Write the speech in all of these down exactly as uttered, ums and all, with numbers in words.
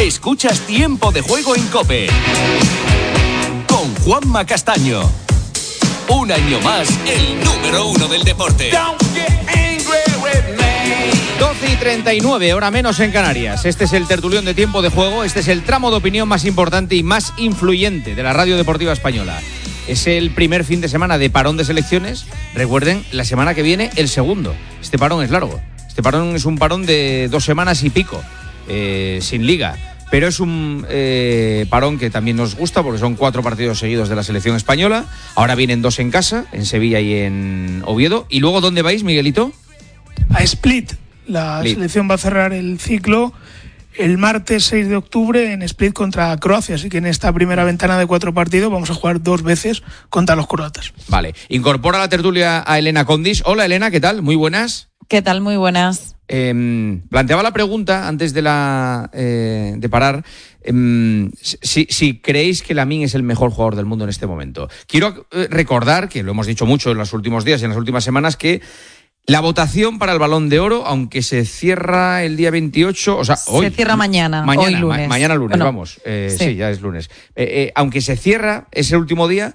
Escuchas Tiempo de Juego en COPE con Juanma Castaño. Un año más, el número uno del deporte. doce y treinta y nueve, hora menos en Canarias. Este es el tertulión de Tiempo de Juego. Este es el tramo de opinión más importante y más influyente de la radio deportiva española. Es el primer fin de semana de parón de selecciones. Recuerden, la semana que viene, el segundo. Este parón es largo. Este parón es un parón de dos semanas y pico, eh, sin liga. Pero es un eh, parón que también nos gusta porque son cuatro partidos seguidos de la selección española. Ahora vienen dos en casa, en Sevilla y en Oviedo. ¿Y luego dónde vais, Miguelito? A Split. La Split. Selección va a cerrar el ciclo el martes seis de octubre en Split contra Croacia. Así que en esta primera ventana de cuatro partidos vamos a jugar dos veces contra los croatas. Vale. Incorpora a la tertulia a Elena Condis. Hola, Elena, ¿qué tal? Muy buenas. ¿Qué tal? Muy buenas. Eh, planteaba la pregunta antes de la eh, de parar eh, si, si creéis que Lamine es el mejor jugador del mundo en este momento. Quiero eh, recordar, que lo hemos dicho mucho en los últimos días y en las últimas semanas, que la votación para el Balón de Oro, aunque se cierra el día veintiocho, o sea, hoy... Se cierra mañana, mañana hoy lunes. Ma- mañana lunes, bueno, vamos. Eh, sí. sí, ya es lunes. Eh, eh, aunque se cierra ese último día,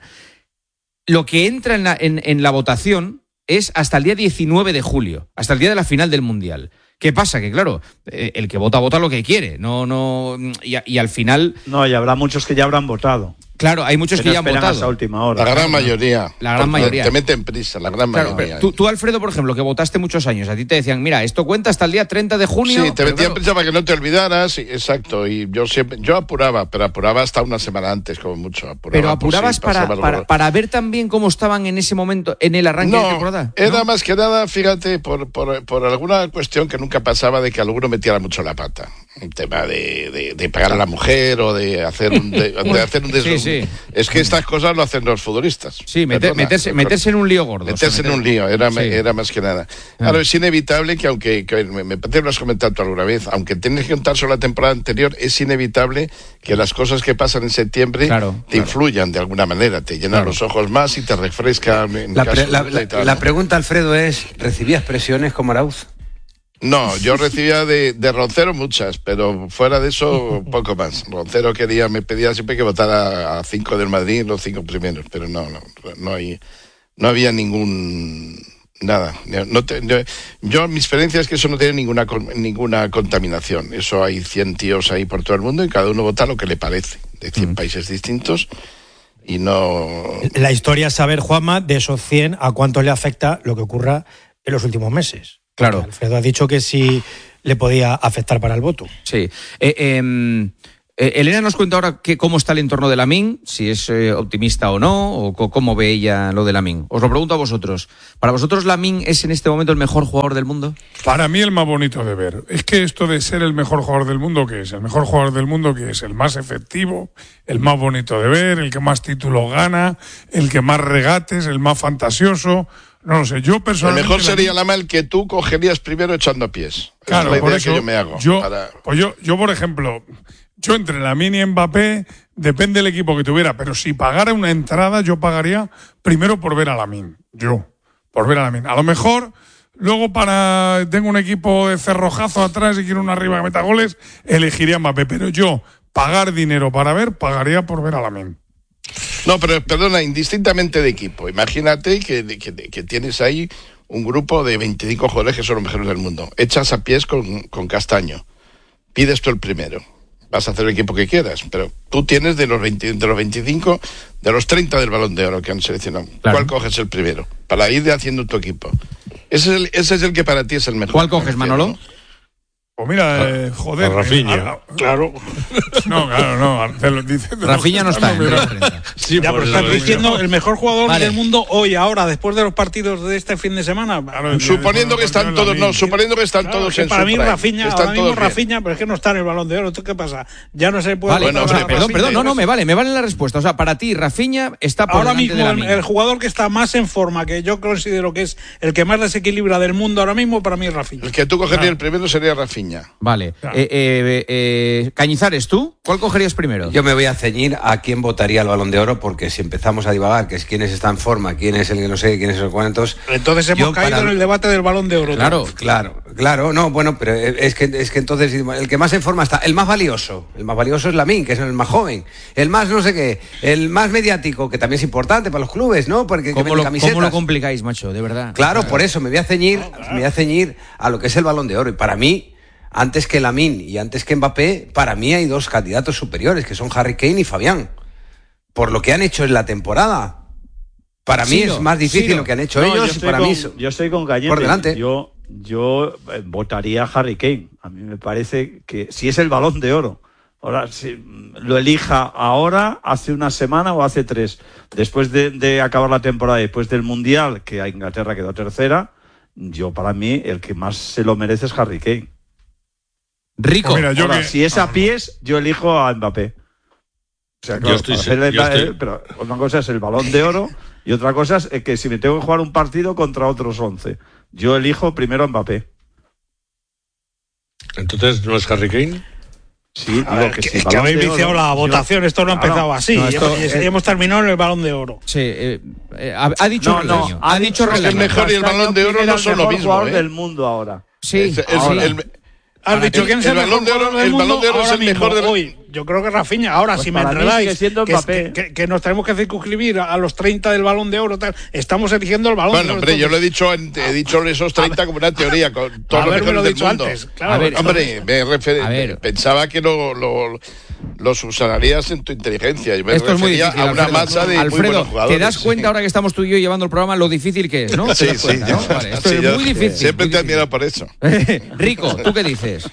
lo que entra en la, en, en la votación es hasta el día diecinueve de julio, hasta el día de la final del Mundial. ¿Qué pasa? Que claro, eh, el que vota, vota lo que quiere. No, no, y, y al final... No, y habrá muchos que ya habrán votado. Claro, hay muchos que, que no ya han esperan votado. hasta última hora. La gran mayoría. La gran mayoría. Te meten prisa, la gran claro, mayoría. Tú, tú, Alfredo, por ejemplo, que votaste muchos años, a ti te decían, mira, esto cuenta hasta el día treinta de junio. Sí, te metían claro, prisa para que no te olvidaras, exacto. Y yo siempre, yo apuraba, pero apuraba hasta una semana antes, como mucho. Apuraba, pero apurabas pues, sí, para, para, para ver también cómo estaban en ese momento, en el arranque no, de temporada. Era ¿no? más que nada, fíjate, por, por, por alguna cuestión que nunca pasaba de que alguno metiera mucho la pata. Un tema de, de, de pegar a la mujer o de hacer un, de, de hacer un des... sí, sí. Es que estas cosas lo hacen los futbolistas. Sí, meter, Perdona, meterse, meterse en un lío gordo. Meterse o sea, meter... en un lío, era, sí. era más que nada. Claro, es inevitable que aunque, que me, me parece que lo has comentado tú alguna vez, aunque tienes que contar sobre la temporada anterior, es inevitable que las cosas que pasan en septiembre claro, te claro. influyan de alguna manera, te llenan claro. los ojos más y te refrescan. En la, caso pre, la, de la, la pregunta, Alfredo, es, ¿recibías presiones como Arauz? No, yo recibía de, de Roncero muchas, pero fuera de eso, poco más. Roncero quería, me pedía siempre que votara a cinco del Madrid, los cinco primeros, pero no, no, no hay, no había ningún, nada. No te, yo, yo, mi experiencia es que eso no tiene ninguna, ninguna contaminación. Eso hay cien tíos ahí por todo el mundo y cada uno vota lo que le parece, de cien mm. países distintos. Y no... La historia es saber, Juanma, de esos cien, a cuántos le afecta lo que ocurra en los últimos meses. Claro. Porque Alfredo ha dicho que sí le podía afectar para el voto. Sí. Eh, eh, eh, Elena nos cuenta ahora que, cómo está el entorno de Lamine, si es eh, optimista o no, o co- cómo ve ella lo de Lamine. Os lo pregunto a vosotros. ¿Para vosotros Lamine es en este momento el mejor jugador del mundo? Para mí el más bonito de ver. Es que esto de ser el mejor jugador del mundo, ¿qué es? El mejor jugador del mundo, ¿qué es? El más efectivo, el más bonito de ver, el que más títulos gana, el que más regates, el más fantasioso... No lo sé, yo personalmente... El mejor sería la mal que tú cogerías primero echando pies. Claro, es la por idea eso que yo me hago. Yo, para... pues yo, yo, por ejemplo, yo entre Lamine y Mbappé, depende del equipo que tuviera, pero si pagara una entrada, yo pagaría primero por ver a Lamine. Yo, por ver a Lamine. A lo mejor, luego para... Tengo un equipo de cerrojazo atrás y quiero uno arriba que meta goles, elegiría a Mbappé. Pero yo, pagar dinero para ver, pagaría por ver a Lamine. No, pero perdona, indistintamente de equipo. Imagínate que, que, que tienes ahí un grupo de veinticinco jugadores que son los mejores del mundo. Echas a pies con, con Castaño. Pides tú el primero. Vas a hacer el equipo que quieras, pero tú tienes de los veinte, de los veinticinco, de los treinta del Balón de Oro que han seleccionado. Claro. ¿Cuál coges el primero? Para ir haciendo tu equipo. Ese es el, ese es el que para ti es el mejor. ¿Cuál coges, Manolo? Pues mira, eh, joder. A Rafinha. Eh, a, claro. No, claro, no. Te lo dice, te Rafinha no está. no, en mira. Sí, ya, pero estás diciendo el mejor jugador vale. del mundo hoy, ahora, después de los partidos de este fin de semana. Claro, suponiendo que están todos, no, suponiendo que están claro, todos que en para su mí prime. Rafinha, Están ahora mismo todos bien. Rafinha, pero es que no está en el Balón de Oro. ¿Esto qué pasa? Ya no se puede. Vale, Bueno, o sea, hombre, perdón, Rafinha, perdón, no, no, me vale, me vale la respuesta. O sea, para ti, Rafinha está por ahora delante mismo de el, Lamine. el jugador que está más en forma, que yo considero que es el que más desequilibra del mundo ahora mismo, para mí es Rafinha. El que tú cogerías el primero sería Rafinha. Vale. Claro. Eh, eh, eh, Cañizares, ¿tú? ¿Tú cuál cogerías primero? Yo me voy a ceñir a quién votaría el Balón de Oro, porque si empezamos a divagar, que es quién está en forma, quién es el que no sé, quién es el cuantos. Entonces hemos yo caído para... en el debate del Balón de Oro. Claro, claro, claro. No, bueno, pero es que, es que entonces el que más en forma está, el más valioso. El más valioso es Lamine, que es el más joven. El más no sé qué, el más mediático, que también es importante para los clubes, ¿no? Porque ¿Cómo, lo, ¿Cómo lo complicáis, macho? De verdad. Claro, claro. Por eso me voy a ceñir, no, claro. me voy a ceñir a lo que es el Balón de Oro. Y para mí, antes que Lamine y antes que Mbappé, para mí hay dos candidatos superiores, que son Harry Kane y Fabián. Por lo que han hecho en la temporada. Para mí sí, es más difícil sí, lo que han hecho no, ellos y para con, mí yo estoy con Gallente. Por delante. Yo, yo eh, votaría a Harry Kane. A mí me parece que si es el Balón de Oro. Ahora, si lo elija ahora, hace una semana o hace tres. Después de, de acabar la temporada, después del Mundial, que a Inglaterra quedó tercera, yo para mí el que más se lo merece es Harry Kane. Rico. Pues mira, yo Ahora, que... si es a pies, yo elijo a Mbappé. O sea, claro, yo estoy, hacerle, yo estoy... pero una cosa es el Balón de Oro y otra cosa es que si me tengo que jugar un partido contra otros once, yo elijo primero a Mbappé. Entonces, ¿no es Harry Kane? Sí, digo ver, que, que, sí, es que habéis viciado la votación, yo, esto no ha empezado claro, así, no, esto, hemos, eh, hemos terminado en el Balón de Oro. Sí, eh, eh, ha, ha dicho no, Relaño, no, ha, ha dicho Relaño. El mejor y el Balón de Oro no son lo mismo, jugador ¿eh? del mundo ahora. Sí, es, es, ahora. El, Has dicho el, quién es el, el Balón de Oro, del el mundo Balón de Oro es el mismo, mejor de hoy. Yo creo que Rafinha. Ahora, pues si me enredáis, que, que, que, que nos tenemos que circunscribir a los treinta del Balón de Oro, tal, estamos eligiendo el Balón bueno, de Oro. Hombre, yo lo he dicho, he dicho esos treinta como una teoría, con todos los mejores del mundo. Antes, claro. A ver, hombre, me refer... a ver. pensaba que lo, lo, lo subsanarías en tu inteligencia. Yo me Esto refería es muy difícil, a una Alfredo. masa de Alfredo, muy buenos jugadores. ¿te das cuenta sí. ahora que estamos tú y yo llevando el programa lo difícil que es, no? Sí, sí. Cuenta, ¿no? sí. Vale, esto sí, es yo, muy difícil. Siempre muy te he difícil. admirado por eso. Rico, ¿tú qué dices?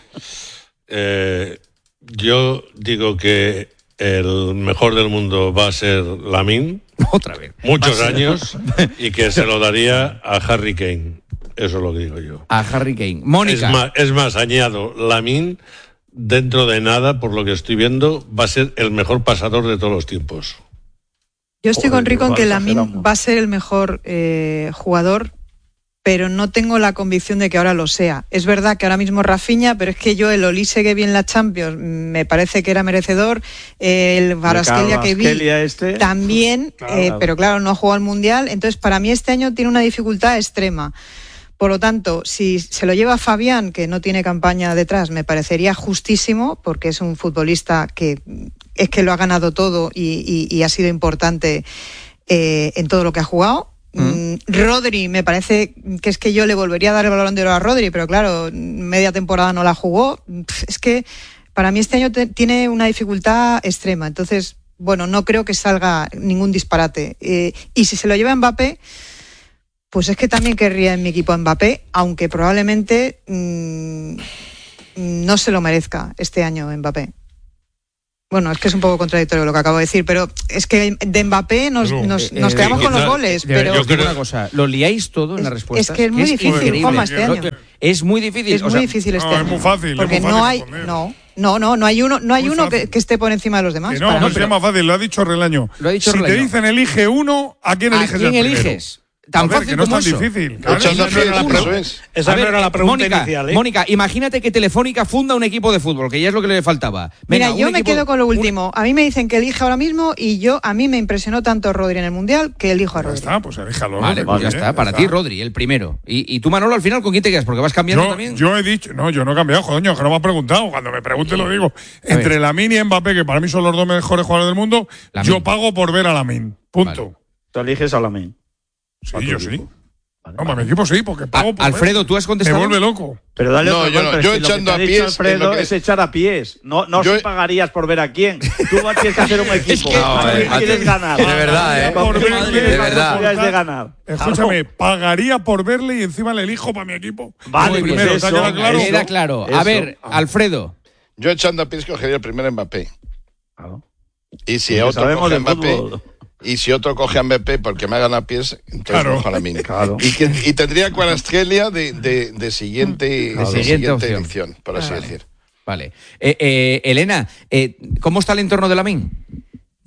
Eh, yo digo que el mejor del mundo va a ser Lamine. Otra vez. Muchos años. Y que se lo daría a Harry Kane. Eso es lo que digo yo. A Harry Kane. Mónica. Es más, es más, añado, Lamine, dentro de nada, por lo que estoy viendo, va a ser el mejor pasador de todos los tiempos. Yo estoy Joder, con Rico en que Lamine exageramos. va a ser el mejor eh, jugador, pero no tengo la convicción de que ahora lo sea. Es verdad que ahora mismo Rafinha, pero es que yo el Olise que vi en la Champions me parece que era merecedor, el Kvaratskhelia que vi este. también, claro, eh, claro. pero claro, no ha jugado al Mundial, entonces para mí este año tiene una dificultad extrema. Por lo tanto, si se lo lleva Fabián, que no tiene campaña detrás, me parecería justísimo, porque es un futbolista que es que lo ha ganado todo y, y, y ha sido importante eh, en todo lo que ha jugado. Mm. Rodri, me parece que es que yo le volvería a dar el Balón de Oro a Rodri, pero claro, media temporada no la jugó. Es que para mí este año te, tiene una dificultad extrema. Entonces, bueno, no creo que salga ningún disparate. Eh, y si se lo lleva Mbappé, pues es que también querría en mi equipo a Mbappé, aunque probablemente mmm, no se lo merezca este año Mbappé. Bueno, es que es un poco contradictorio lo que acabo de decir, pero es que de Mbappé nos, Pero, nos, eh, nos eh, quedamos eh, con los quizá- goles, de- pero yo creo una cosa, lo liáis todo en la respuesta. es que es muy difícil, Juanma, este año. Es muy difícil. Es o muy sea, difícil este no, año. es muy fácil, es porque muy no fácil hay, responder. no, no, no, no hay uno, no hay Muy uno que, fácil. que esté por encima de los demás. Que no, para no mí. se llama fácil, lo ha dicho Relaño. Lo ha dicho si Relaño. te dicen elige uno, ¿a quién ¿A eliges? quién el primero? eliges? Tan A ver, fácil que no es como tan eso. difícil. Claro, Claro, echando esa no era la pies, pregunta. eso es. Esa A no ver, era la pregunta Mónica, inicial, ¿eh? Mónica, imagínate que Telefónica funda un equipo de fútbol, que ya es lo que le faltaba. Venga, Mira, yo un me equipo- quedo con lo un- último. A mí me dicen que elige ahora mismo y yo a mí me impresionó tanto Rodri en el Mundial que elijo a Ya Rodri. está, pues elíjalo. Vale, pues ya Vale, está. Para ti, Rodri, el primero. Y, y tú, Manolo, al final, ¿con quién te quedas? Porque vas cambiando Yo, también. yo he dicho, no, yo no he cambiado, coño, que no me has preguntado. Cuando me pregunte lo digo. Entre Lamine y Mbappé, que para mí son los dos mejores jugadores del mundo, Lamine. yo pago por ver a Lamine. Punto. Tú eliges a Lamine. Sí, A tu yo equipo. sí. Vale, No, vale. para mi equipo sí, porque A- pago por Alfredo, ver. ¿tú has Me contestado? vuelve loco. Pero dale No, otro yo gol, no, pero yo si lo que echando te ha a dicho pies, Alfredo, es lo que- es echar a pies. No, no Yo- si pagarías por ver a quién. Tú tienes que hacer un equipo. que- ¿A quién No, quieres eh, ganar? de verdad, eh. ¿Con quién Por tienes verle, las de verdad. posibilidades de ganar? Escúchame, pagaría por verle y encima le elijo para mi equipo. Vale, Muy pues primero, eso, ¿te ha quedado claro? eso. Queda claro. A Eso. ver, Alfredo. Yo echando a pies cogería el primero Mbappé. Claro. Y si Porque otro sabemos coge a de Mbappé, fútbol. y si otro coge a Mbappé porque me hagan a pies, entonces Claro. cojo a Lamine. Claro. Y, que, y tendría Kvaratskhelia de, de, de siguiente, de siguiente siguiente opción. elección, por así Vale. decir. Vale. Eh, eh, Elena, eh, ¿cómo está el entorno de Lamine?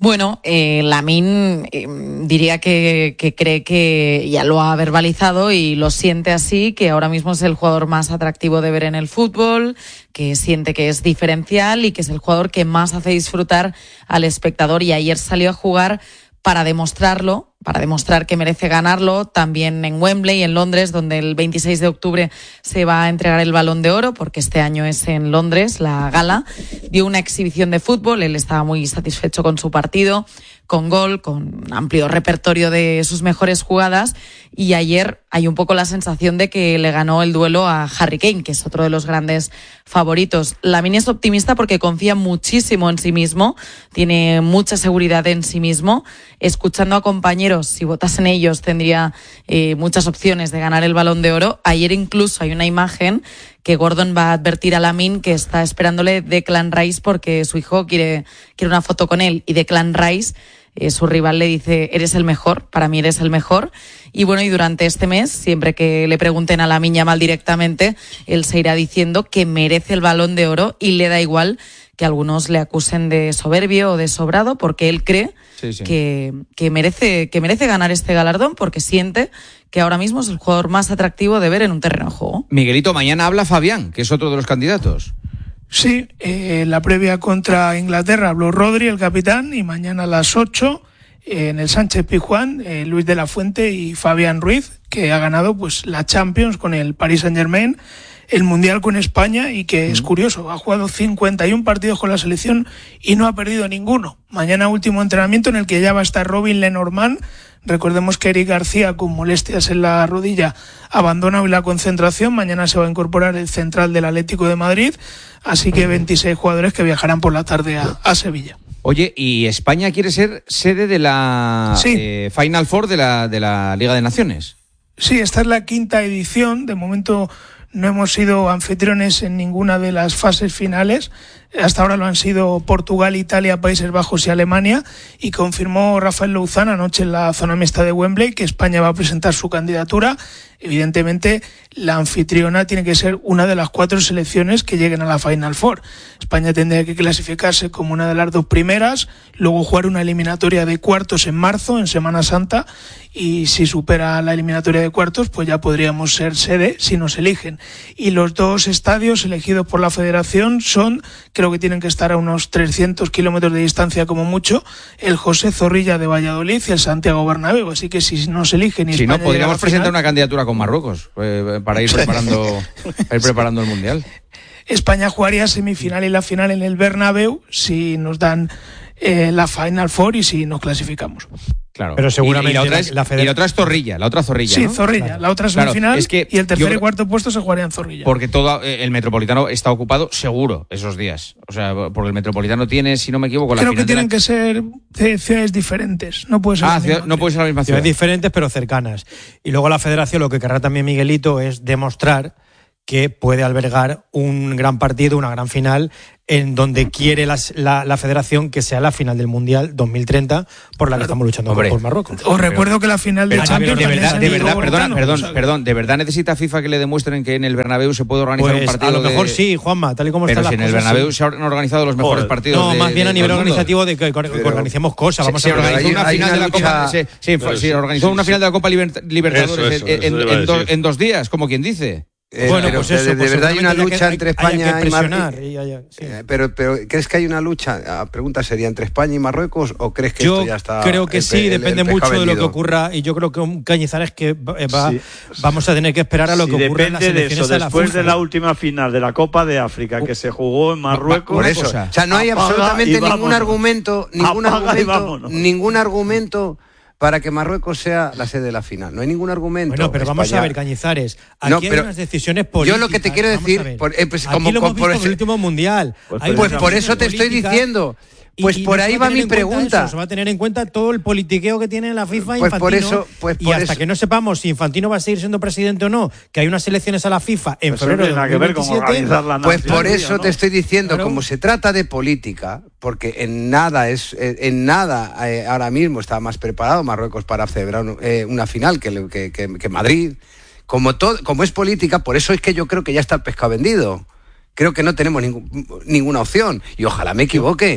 Bueno, eh, Lamine eh, diría que, que cree que ya lo ha verbalizado y lo siente así, que ahora mismo es el jugador más atractivo de ver en el fútbol, que siente que es diferencial y que es el jugador que más hace disfrutar al espectador, y ayer salió a jugar para demostrarlo, para demostrar que merece ganarlo, también en Wembley, en Londres, donde el veintiséis de octubre se va a entregar el Balón de Oro, porque este año es en Londres la gala. Dio una exhibición de fútbol, él estaba muy satisfecho con su partido, con gol, con amplio repertorio de sus mejores jugadas, y ayer hay un poco la sensación de que le ganó el duelo a Harry Kane, que es otro de los grandes favoritos. Lamine es optimista porque confía muchísimo en sí mismo, tiene mucha seguridad en sí mismo. Escuchando a compañeros, si votasen ellos tendría eh, muchas opciones de ganar el Balón de Oro. Ayer incluso hay una imagen que Gordon va a advertir a Lamine que está esperándole Declan Rice porque su hijo quiere, quiere una foto con él, y Declan Rice, eh, su rival, le dice: eres el mejor, para mí eres el mejor. Y bueno, y durante este mes, siempre que le pregunten a Lamine Yamal directamente, él se irá diciendo que merece el Balón de Oro y le da igual que algunos le acusen de soberbio o de sobrado, porque él cree sí, sí. Que, que, merece, que merece ganar este galardón, porque siente que ahora mismo es el jugador más atractivo de ver en un terreno de juego. Miguelito, mañana habla Fabián, que es otro de los candidatos. Sí, eh, la previa contra Inglaterra habló Rodri, el capitán, y mañana a las ocho eh, en el Sánchez Pizjuán, eh, Luis de la Fuente y Fabián Ruiz, que ha ganado pues la Champions con el Paris Saint-Germain, el Mundial con España, y que es curioso, ha jugado cincuenta y uno partidos con la selección y no ha perdido ninguno. Mañana último entrenamiento en el que ya va a estar Robin Lenormand. Recordemos que Eric García, con molestias en la rodilla, abandona hoy la concentración. Mañana se va a incorporar el central del Atlético de Madrid, así que veintiséis jugadores que viajarán por la tarde a, a Sevilla. Oye, ¿y España quiere ser sede de la sí. eh, Final Four de la, de la Liga de Naciones? Sí, esta es la quinta edición. De momento no hemos sido anfitriones en ninguna de las fases finales. Hasta ahora lo han sido Portugal, Italia, Países Bajos y Alemania, y confirmó Rafael Louzán anoche en la zona mixta de Wembley que España va a presentar su candidatura. Evidentemente, la anfitriona tiene que ser una de las cuatro selecciones que lleguen a la Final Four. España tendría que clasificarse como una de las dos primeras, luego jugar una eliminatoria de cuartos en marzo, en Semana Santa, y si supera la eliminatoria de cuartos, pues ya podríamos ser sede si nos eligen. Y los dos estadios elegidos por la Federación son, creo que tienen que estar a unos trescientos kilómetros de distancia como mucho, el José Zorrilla de Valladolid y el Santiago Bernabéu. Así que si nos eligen y si España no, podríamos presentar final, una candidatura con Marruecos eh, para ir preparando, para ir preparando el Mundial. España jugaría semifinal y la final en el Bernabéu si nos dan eh, la Final Four y si nos clasificamos. Claro. Pero seguramente y, y, la otra es, la federa- y la otra es Zorrilla, la otra Zorrilla, Sí, ¿no? Zorrilla, Claro. la otra Claro, semifinal, es que y el tercer yo- y cuarto puesto se jugaría en Zorrilla. Porque todo eh, el Metropolitano está ocupado seguro esos días. O sea, porque el Metropolitano tiene, si no me equivoco, la Creo final que tienen de la... que ser de ciudades diferentes, no puede ser Ah, la ciudad- misma. no puede ser la misma ciudad. Ciudades diferentes pero cercanas. Y luego la federación lo que querrá también Miguelito es demostrar que puede albergar un gran partido, una gran final, en donde quiere las, la, la federación que sea la final del Mundial dos mil treinta, por la que estamos luchando Hombre. por Marruecos. Os recuerdo que la final de Pero, Champions de también verdad, es de en verdad, Vigo, perdona, Botano, perdón, o sea, perdón, ¿de verdad necesita FIFA que le demuestren que en el Bernabéu se puede organizar Pues un partido a lo mejor de... sí, Juanma, tal y como Pero están si en las el cosas, Bernabéu sí. se han organizado los mejores Joder. partidos No, de- más bien a de nivel todo el mundo. organizativo de que, que Pero- organicemos cosas. Se, Vamos se a organizó hay- una hay final una de la Copa, lucha- se, se- Pero se sí, organizó sí, una sí. final de la Copa Liber- Libertadores Eso, eso, en, eso en- iba a en dos, decir. en dos días, como quien dice. Eh, Bueno, pero pues eso, de, pues de verdad hay una seguramente lucha haya que- entre haya que España y presionar, Marruecos. y haya- sí. Eh, pero, pero ¿crees que hay una lucha? La pregunta sería ¿entre España y Marruecos o crees que Yo esto ya está? creo que el sí, pe- el- depende el mucho pescado de lo que vendido? ocurra, y yo creo que un Cañizares que va, va- Sí. vamos a tener que esperar a lo Si que ocurra en las depende de elecciones eso, a la después FIFA. de la última final de la Copa de África que se jugó en Marruecos, Por eso, cosa. o sea, no hay Apaga absolutamente y ningún vámonos. argumento, ningún Apaga y argumento, vámonos. ningún argumento para que Marruecos sea la sede de la final. No hay ningún argumento. Bueno, pero vamos España- a ver, Cañizares, aquí No, hay pero unas decisiones políticas. yo lo que te quiero vamos decir, a ver. por- eh, pues, Aquí como- lo como hemos por visto en ese- el último Mundial. Pues Hay por unas Pues por eso te decisiones estoy políticas diciendo. y- Pues y por no se ahí a va tener mi en cuenta pregunta. eso, se va a tener en cuenta todo el politiqueo que tiene la FIFA Pues por Infantino, eso- pues y por hasta eso- que no sepamos si Infantino va a seguir siendo presidente o no, que hay unas elecciones a la FIFA en Eso febrero no de tiene nada que ver con dos mil veintisiete. organizar la Pues Nación por Día, eso ¿no? te estoy diciendo, Claro. como se trata de política, porque en nada es, eh, en nada eh, ahora mismo está más preparado Marruecos para celebrar un- eh, una final que, le- que, que- que Madrid. Como todo, como es política, por eso es que yo creo que ya está el pescado vendido. Creo que no tenemos ningún- ninguna opción. Y ojalá me equivoque.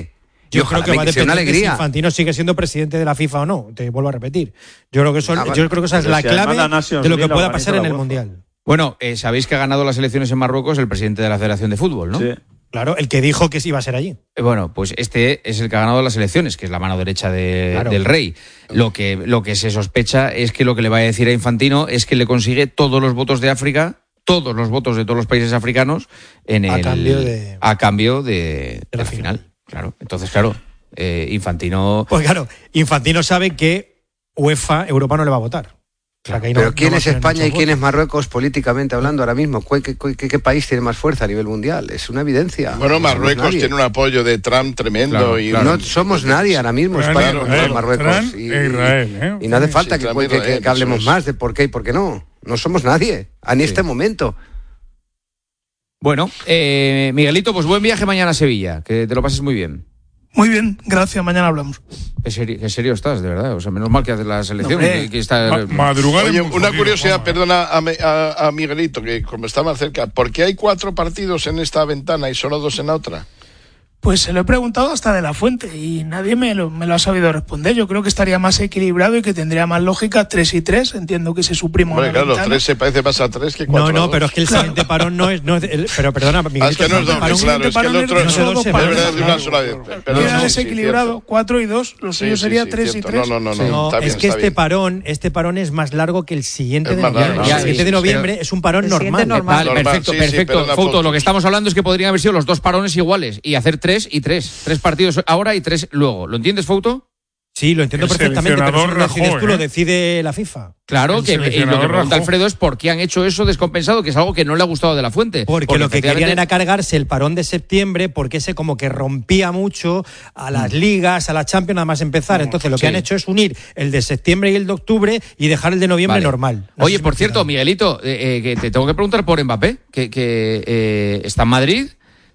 Yo creo que va a depender de si Infantino sigue siendo presidente de la FIFA o no. Te vuelvo a repetir. Yo creo que, eso, ah, vale. yo creo que esa es Pero la si clave la de lo que pueda pasar en el Mundial. Bueno, eh, sabéis que ha ganado las elecciones en Marruecos el presidente de la Federación de Fútbol, ¿no? Sí. Claro, el que dijo que sí iba a ser allí. Eh, bueno, pues este es el que ha ganado las elecciones, que es la mano derecha de, claro. del rey. Lo que, lo que se sospecha es que lo que le va a decir a Infantino es que le consigue todos los votos de África, todos los votos de todos los países africanos en el, a cambio de, a cambio de, de, de la final. final. Claro, entonces, claro, eh, Infantino... Pues claro, Infantino sabe que UEFA, Europa no le va a votar. O sea, que Pero no, ¿quién no es España y quién es Marruecos políticamente hablando ahora mismo? ¿Qué, qué, qué, qué país tiene más fuerza a nivel mundial? Es una evidencia. Bueno, Marruecos tiene un apoyo de Trump tremendo. Claro, y claro. No somos nadie ahora mismo, Bueno, España Israel, con Marruecos. Trump Y, e Israel, ¿eh? y no hace falta sí, que, Trump que, que, que hablemos más de por qué y por qué no. No somos nadie, en sí. este momento. Bueno, eh, Miguelito, pues buen viaje mañana a Sevilla, que te lo pases muy bien. Muy bien, gracias, mañana hablamos. Qué serio, qué serio estás, de verdad. O sea, menos mal que haces la selección. No, que, que está... Ma madrugar. Oye, una curiosidad, perdona a, a, a Miguelito, que como está más cerca, ¿por qué hay cuatro partidos en esta ventana y solo dos en la otra? Pues se lo he preguntado hasta de la fuente y nadie me lo, me lo ha sabido responder. Yo creo que estaría más equilibrado y que tendría más lógica tres y tres. Entiendo que se suprima Hombre, una claro, ventana. tres se parece más a tres que cuatro. No, no, pero es que el Claro. siguiente parón no es... No es el, pero perdona, Miguelito, Ah, es que no es doble, parón- claro, es que el otro no es es dos de parados, verdad de una claro. sola vez. Pero Queda sí, sí, desequilibrado, cierto. cuatro y dos. Lo Sí, suyo sí, sería sí, tres y cierto. tres. No, no, no, no, No, está bien, es que está este bien. parón, este parón es más largo que el siguiente Es de más noviembre. largo, el sí, siguiente sí, de noviembre pero- es un parón el siguiente normal. normal. Vale, Normal, perfecto, sí, sí, perfecto. pero en la Fouto, foto. lo que estamos hablando es que podrían haber sido los dos parones iguales y hacer tres y tres. Tres partidos ahora y tres luego. ¿Lo entiendes, Fouto? Sí, lo entiendo El perfectamente, pero eso no lo seleccionador decides rajó, tú, lo ¿eh? decide la FIFA. Claro, El que y lo que seleccionador pregunta rajó. Alfredo es por qué han hecho eso descompensado, que es algo que no le ha gustado de la fuente. Porque, lo que querían efectivamente- era cargarse el parón de septiembre, porque ese como que rompía mucho a las ligas, a la Champions, nada más empezar. Entonces lo que sí. han hecho es unir el de septiembre y el de octubre y dejar el de noviembre Vale. normal. No Oye, sé si por me he cierto, explicado. Miguelito, eh, eh, que te tengo que preguntar por Mbappé, que, que eh, está en Madrid,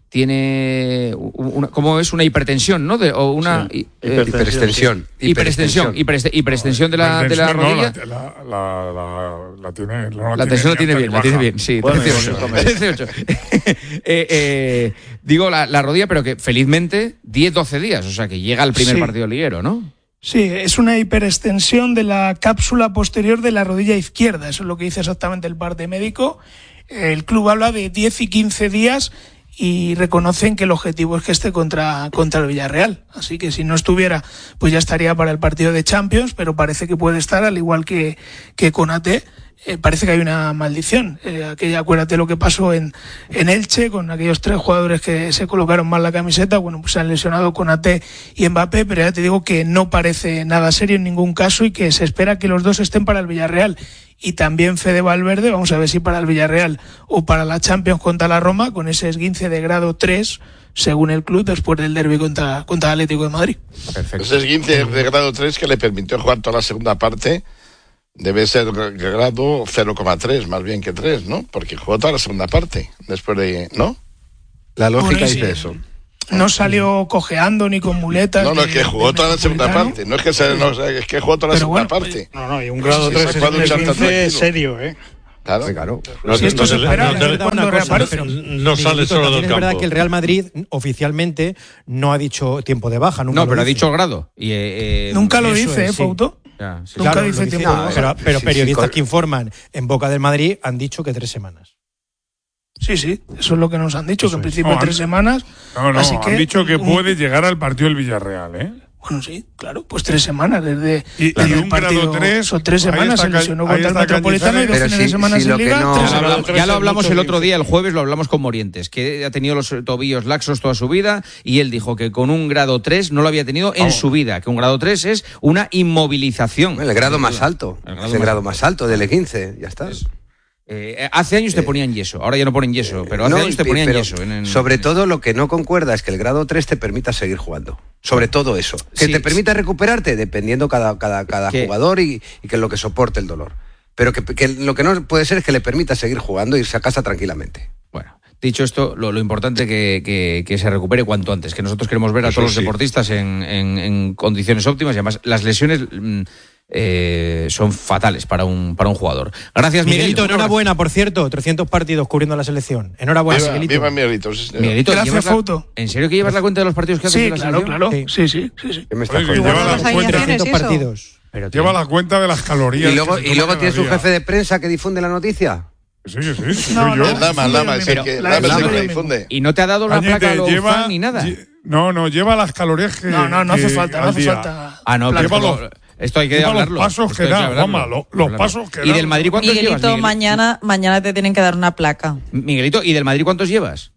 tiene una, ¿cómo es? Una hipertensión, ¿no? De, o una Sí. eh, Hiperextensión. hiperextensión, hipereste- hiperextensión de la, de la Hipertensión, no, rodilla. la, la, la, la tiene, no La tensión la tiene alta bien, ni la tiene baja. bien, sí, Bueno, trece ocho. bueno, trece ocho. eh, eh, digo la, la rodilla, pero que felizmente diez doce días, o sea que llega el primer Sí. partido liguero, ¿no? Sí, es una hiperextensión de la cápsula posterior de la rodilla izquierda. Eso es lo que dice exactamente el parte médico. El club habla de diez y quince días y reconocen que el objetivo es que esté contra, contra el Villarreal. Así que si no estuviera, pues ya estaría para el partido de Champions, pero parece que puede estar, al igual que, que Konaté. Eh, parece que hay una maldición. Eh, aquella, acuérdate lo que pasó en, en Elche con aquellos tres jugadores que se colocaron mal la camiseta. Bueno, pues se han lesionado Konaté y Mbappé, pero ya te digo que no parece nada serio en ningún caso y que se espera que los dos estén para el Villarreal. Y también Fede Valverde, vamos a ver si para el Villarreal o para la Champions contra la Roma, con ese esguince de grado tres, según el club, después del derbi contra, contra el Atlético de Madrid. Perfecto. Ese esguince de grado tres que le permitió jugar toda la segunda parte debe ser grado cero coma tres, más bien que tres, ¿no? Porque jugó toda la segunda parte, después de... ¿no? La lógica Bueno, y dice sí. eso. No salió cojeando ni con muletas. No, no, ni es que de- jugó de toda la segunda Metropolitano. parte. No es que se, no, es que jugó toda la Pero segunda bueno, parte. No, no, y un grado Sí, tres se es puede un duchar esguince tranquilo. serio, ¿eh? Claro. Sí, claro. No, Si esto no se te- espera, no te- a ver cuándo Una cosa, reaparece. pero- no sale Miguelito, solo también del es verdad campo. que el Real Madrid oficialmente no ha dicho tiempo de baja. Nunca No, lo pero ha dice. dicho el grado. Y, eh, eh, Nunca lo eso dice, es, ¿eh, sí. Fauto? ya, sí. Nunca Claro, dice lo dice, tiempo de no, baja. pero, pero Sí, sí, periodistas con- que informan en boca del Madrid han dicho que tres semanas. Sí, sí, eso es lo que nos han dicho, Eso que en es. principio No, tres han- semanas. No, no, así han que, dicho que un- puede llegar al partido del Villarreal, ¿eh? Bueno, sí, claro, pues tres semanas desde, Y- desde y el un partido. grado tres, son tres ahí semanas, está se Ca- lesionó ahí contra el está Metropolitano y dos Pero fines si- de semana si sin lo que liga. no- tres Ya lo semanas. hablamos, ya lo hablamos el otro día, el jueves lo hablamos con Morientes, que ha tenido los tobillos laxos toda su vida y él dijo que con un grado tres no lo había tenido en Vamos. su vida, que un grado tres es una inmovilización. El grado más alto. El grado Es el más grado alto. más alto del E quince. Ya está. Eh, hace años te ponían yeso, ahora ya no ponen yeso, pero hace No, años te y- ponían pero yeso. en- en- sobre todo lo que no concuerda es que el grado tres te permita seguir jugando. Sobre todo eso. Que Sí. te permita recuperarte dependiendo cada, cada, cada Que- jugador y, y que lo que soporte el dolor. Pero que, que lo que no puede ser es que le permita seguir jugando e irse a casa tranquilamente. Bueno, dicho esto, lo, lo importante que, que, que se recupere cuanto antes, que nosotros queremos ver a Eso todos los sí. deportistas en, en, en condiciones óptimas y además las lesiones... mm, eh, son fatales para un, para un jugador. Gracias, Miguelito. Miguelito, enhorabuena, por cierto, trescientos partidos cubriendo la selección. Enhorabuena, Viva, Miguelito. viva Miguelito, sí, Miguelito, Gracias, Fauto. ¿En serio que llevas la cuenta de los partidos que haces Sí, de la claro, selección? claro. Sí, sí, sí. sí. ¿Qué me estás Oye, contando? lleva la cuenta, trescientos eso. partidos. Pero, tío, lleva la cuenta de las calorías. Y luego, que se y luego toma tienes cada un jefe día. de prensa que difunde la noticia. Sí, que sí, soy No, yo. no, El Lama, el Lama es el que, La- Lama es el la- que la- difunde. ¿Y no te ha dado una Añete, placa a los lleva- fan ni nada? lle- No, no, lleva las calorías que. No, no, no hace que falta, no al hace día. falta. Ah, no, Lleva pero los- esto, esto hay que lleva los hablarlo. pasos Esto que hay da, hablarlo. Juanma, lo- los pasos que ¿Y da. del Madrid cuántos Miguelito, llevas, Miguel? mañana, mañana te tienen que dar una placa. Miguelito, ¿y del Madrid cuántos llevas?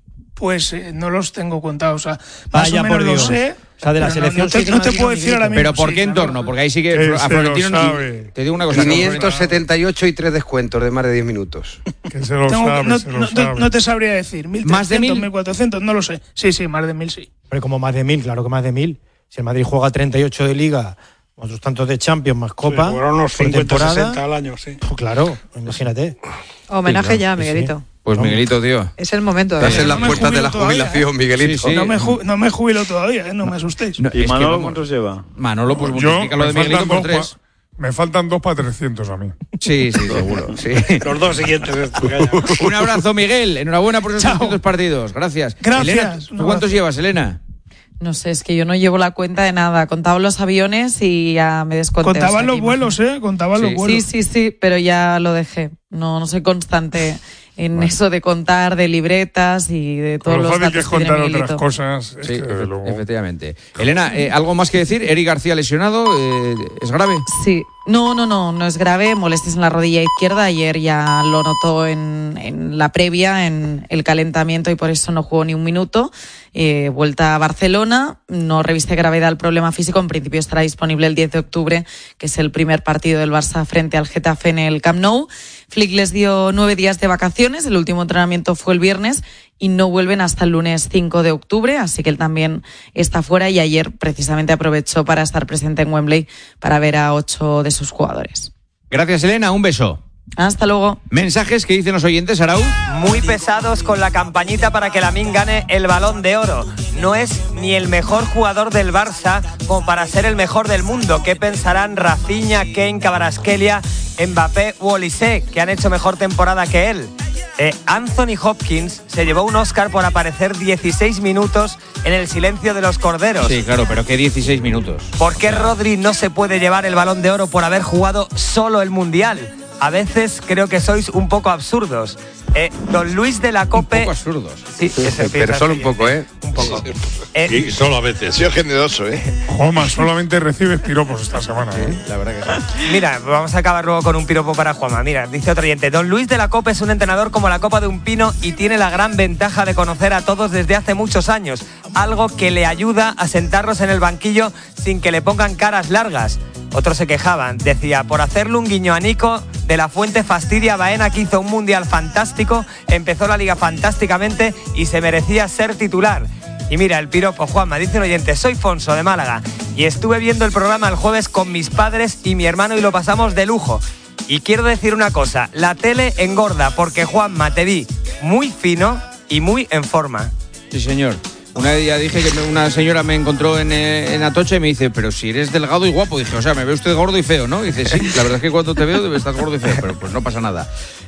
Pues eh, no los tengo contados. O sea, más Vaya o menos por lo Dios. sé. O sea, de la pero selección no, no te, sí que no no te has puedo dicho decir ahora mismo. ¿Pero por sí, qué claro. entorno? Porque ahí sí que Que a se Florentino lo y- sabe. te digo una cosa. quinientos setenta y ocho y tres descuentos de más de diez minutos. Que se lo Tengo- sabe, no, se lo no- sabe. no te sabría decir. mil ¿Más de trescientos, mil? mil cuatrocientos, no lo sé. Sí, sí, más de mil, sí. Pero como más de mil, claro que más de mil. Si el Madrid juega treinta y ocho de Liga, otros tantos de Champions más Copa, Sí, fueron unos por cincuenta, temporada, sesenta al año, sí. pues claro, imagínate. Homenaje Sí, ya, sí, sí. Miguelito. Pues Miguelito, tío. Es el momento. Estás ¿eh? en las no me puertas de la jubilo todavía, jubilación, Miguelito. Sí, sí. No, me ju- no me jubilo todavía, ¿eh? No me asustéis. No, ¿Y es que Manolo vamos- cuántos lleva? Manolo, pues Yo, multiplica lo me de Miguelito faltan por dos tres. pa- Me faltan dos para trescientos a mí. Sí, sí, seguro. Sí. Los dos siguientes. estos, calla. Un abrazo, Miguel. Enhorabuena por esos trescientos partidos. Gracias. Gracias. Elena, Un ¿tú abrazo. cuántos llevas, Elena? No sé, es que yo no llevo la cuenta de nada. Contaba los aviones y ya me desconté. o sea Contaban que los vuelos, ¿eh? Contaban Sí. los vuelos. Sí, sí, sí, pero ya lo dejé. No, no soy constante en eso de contar de libretas y de todos Con lo los fácil que datos es que tiene contar Miguelito. otras cosas. Es Sí, que, desde efe- luego. efectivamente. Elena, eh, ¿algo más que decir? Eric García lesionado. eh, ¿Es grave? Sí, no, no, no, no es grave, molestias en la rodilla izquierda. Ayer ya lo notó en, en la previa, en el calentamiento y por eso no jugó ni un minuto. Eh, vuelta a Barcelona, no reviste gravedad el problema físico. En principio estará disponible el diez de octubre, que es el primer partido del Barça frente al Getafe en el Camp Nou. Flick les dio nueve días de vacaciones, el último entrenamiento fue el viernes y no vuelven hasta el lunes cinco de octubre, así que él también está fuera y ayer precisamente aprovechó para estar presente en Wembley para ver a ocho de sus jugadores. Gracias, Elena. Un beso. Hasta luego. Mensajes que dicen los oyentes, Araúz. Muy pesados con la campañita para que Lamine gane el Balón de Oro. No es ni el mejor jugador del Barça como para ser el mejor del mundo. ¿Qué pensarán Rafinha, Kane, Kvaratskhelia, Mbappé u Olise, que han hecho mejor temporada que él? Eh, Anthony Hopkins se llevó un Oscar por aparecer dieciséis minutos en el silencio de los corderos. Sí, claro, pero que dieciséis minutos. ¿Por qué Rodri no se puede llevar el Balón de Oro por haber jugado solo el Mundial? A veces creo que sois un poco absurdos. Eh, don Luis de la Cope... Un poco absurdos. Sí, ese Pero piensa solo así, un poco, ¿eh? Un poco. Sí. Eh, Y solo a veces. Ha sido generoso, ¿eh? Juanma, solamente recibes piropos esta semana. ¿eh? La verdad que sí. Mira, vamos a acabar luego con un piropo para Juanma. Mira, dice otro oyente, don Luis de la Cope es un entrenador como la copa de un pino y tiene la gran ventaja de conocer a todos desde hace muchos años, algo que le ayuda a sentarlos en el banquillo sin que le pongan caras largas. Otros se quejaban, decía, por hacerle un guiño a Nico, de la Fuente fastidia a Baena, que hizo un mundial fantástico, empezó la liga fantásticamente y se merecía ser titular. Y mira, el piropo, Juanma, dice un oyente, soy Fonso de Málaga y estuve viendo el programa el jueves con mis padres y mi hermano y lo pasamos de lujo. Y quiero decir una cosa, la tele engorda porque Juanma te vi muy fino y muy en forma. Sí, señor. Una día dije que me- una señora me encontró en, eh, en Atocha y me dice, pero si eres delgado y guapo. Dije, o sea, me ve usted gordo y feo, ¿no? Dice, sí, la verdad es que cuando te veo estás gordo y feo, pero pues no pasa nada.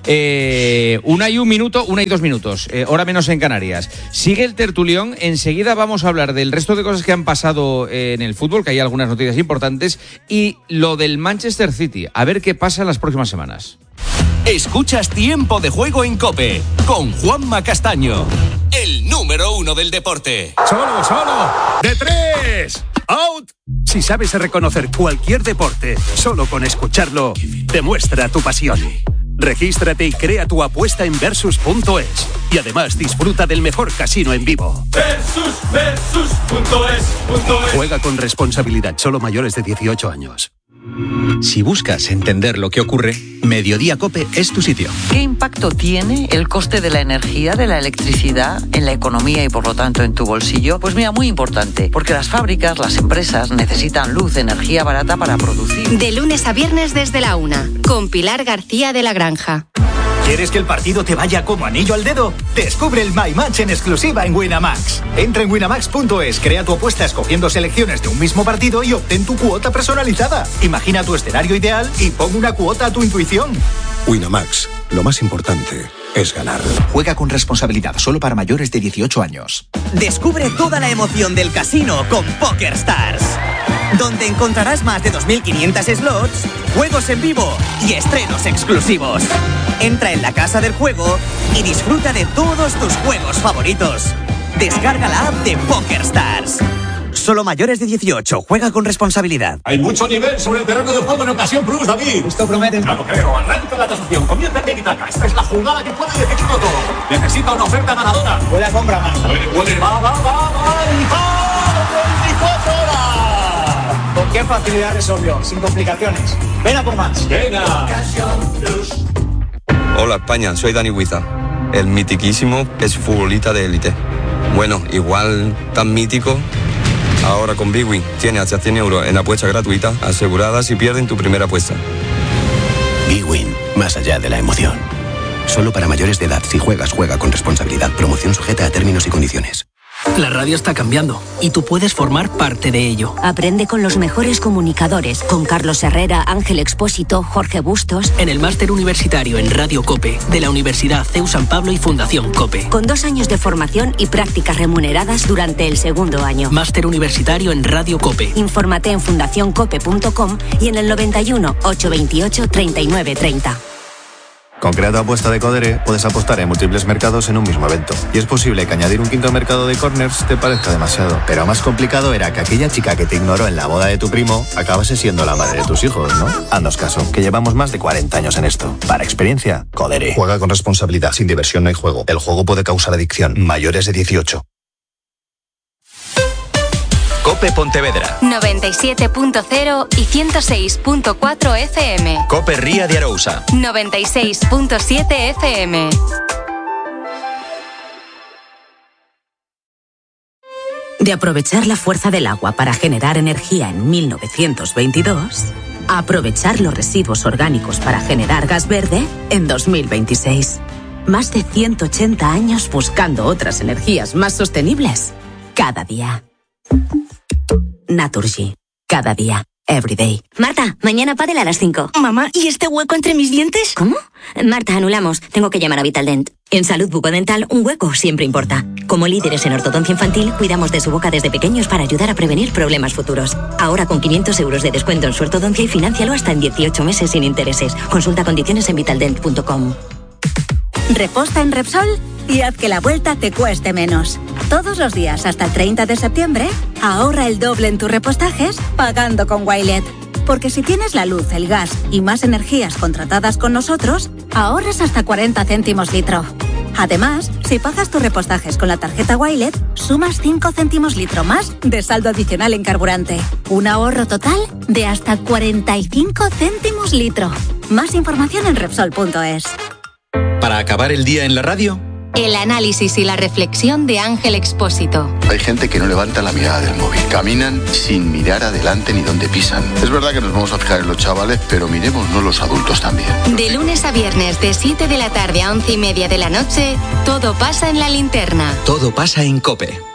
Eh, una y un minuto, una y dos minutos, eh, hora menos en Canarias. Sigue el tertulión, enseguida vamos a hablar del resto de cosas que han pasado eh, en el fútbol, que hay algunas noticias importantes, y lo del Manchester City, a ver qué pasa en las próximas semanas. Escuchas Tiempo de Juego en COPE con Juanma Castaño, el número uno del deporte. Solo, solo, de tres, out. Si sabes reconocer cualquier deporte, solo con escucharlo, demuestra tu pasión. Regístrate y crea tu apuesta en versus punto es. Y además disfruta del mejor casino en vivo. Versus, versus punto es, punto es. Juega con responsabilidad, solo mayores de dieciocho años. Si buscas entender lo que ocurre, Mediodía COPE es tu sitio. ¿Qué impacto tiene el coste de la energía, de la electricidad, en la economía y por lo tanto en tu bolsillo? Pues mira, muy importante, porque las fábricas, las empresas necesitan luz, energía barata para producir. De lunes a viernes desde la una, con Pilar García de la Granja. ¿Quieres que el partido te vaya como anillo al dedo? Descubre el My Match en exclusiva en Winamax. Entra en winamax punto es, crea tu apuesta escogiendo selecciones de un mismo partido y obtén tu cuota personalizada. Imagina tu escenario ideal y pon una cuota a tu intuición. Winamax, lo más importante es ganar. Juega con responsabilidad, solo para mayores de dieciocho años. Descubre toda la emoción del casino con PokerStars, donde encontrarás más de dos mil quinientos slots, juegos en vivo y estrenos exclusivos. Entra en la casa del juego y disfruta de todos tus juegos favoritos. Descarga la app de PokerStars. Solo mayores de dieciocho. Juega con responsabilidad. Hay mucho nivel sobre el terreno de juego en Ocasión Plus, David. Esto promete. No lo creo. Arranca la tasación. Comienza el tiki-taka. Esta es la jugada que puede decidirlo todo. Necesita una oferta ganadora. Puede compra más. Puede, puede. Va, va, va, va. veinticuatro horas. Con qué facilidad resolvió. Sin complicaciones. Ven a por más. Venga. Ocasión Plus. Hola España, soy Dani Huiza, el mitiquísimo es futbolista de élite. Bueno, igual tan mítico, ahora con Big Win tiene hasta cien euros en apuesta gratuita asegurada si pierden tu primera apuesta. Big Win, más allá de la emoción. Solo para mayores de edad. Si juegas, juega con responsabilidad. Promoción sujeta a términos y condiciones. La radio está cambiando y tú puedes formar parte de ello. Aprende con los mejores comunicadores, con Carlos Herrera, Ángel Expósito, Jorge Bustos. En el máster universitario en Radio COPE de la Universidad C E U San Pablo y Fundación COPE. Con dos años de formación y prácticas remuneradas durante el segundo año. Máster universitario en Radio COPE. Infórmate en fundación cope punto com y en el noventa y uno, ochocientos veintiocho, treinta y nueve treinta. Con Crea tu apuesta de Codere puedes apostar en múltiples mercados en un mismo evento. Y es posible que añadir un quinto mercado de corners te parezca demasiado. Pero más complicado era que aquella chica que te ignoró en la boda de tu primo acabase siendo la madre de tus hijos, ¿no? Haznos caso, que llevamos más de cuarenta años en esto. Para experiencia, Codere. Juega con responsabilidad. Sin diversión no hay juego. El juego puede causar adicción. Mayores de dieciocho. COPE Pontevedra noventa y siete punto cero y ciento seis punto cuatro F M. COPE Ría de Arousa noventa y seis punto siete F M. De aprovechar la fuerza del agua para generar energía en mil novecientos veintidós, a aprovechar los residuos orgánicos para generar gas verde en dos mil veintiséis. Más de ciento ochenta años buscando otras energías más sostenibles cada día. Naturgy. Cada día. Every day. Marta, mañana pádel a las cinco. Mamá, ¿y este hueco entre mis dientes? ¿Cómo? Marta, anulamos. Tengo que llamar a Vitaldent. En salud bucodental, un hueco siempre importa. Como líderes en ortodoncia infantil, cuidamos de su boca desde pequeños para ayudar a prevenir problemas futuros. Ahora con quinientos euros de descuento en su ortodoncia y fináncialo hasta en dieciocho meses sin intereses. Consulta condiciones en vitaldent punto com. Reposta en Repsol y haz que la vuelta te cueste menos. Todos los días hasta el treinta de septiembre, ahorra el doble en tus repostajes pagando con Wilet. Porque si tienes la luz, el gas y más energías contratadas con nosotros, ahorras hasta cuarenta céntimos litro. Además, si pagas tus repostajes con la tarjeta Wilet, sumas cinco céntimos litro más de saldo adicional en carburante. Un ahorro total de hasta cuarenta y cinco céntimos litro. Más información en Repsol punto es. Para acabar el día en la radio, el análisis y la reflexión de Ángel Expósito. Hay gente que no levanta la mirada del móvil. Caminan sin mirar adelante ni dónde pisan. Es verdad que nos vamos a fijar en los chavales, pero miremosnos los adultos también. De lunes a viernes, de siete de la tarde a once y media de la noche, todo pasa en La Linterna. todo pasa en COPE.